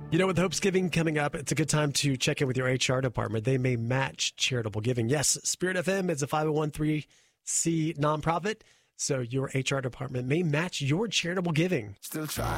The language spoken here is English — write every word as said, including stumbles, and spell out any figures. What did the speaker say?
You know, with Hope's Giving coming up, it's a good time to check in with your H R department. They may match charitable giving. Yes, Spirit F M is a five oh one c nonprofit, so your H R department may match your charitable giving. Still trying.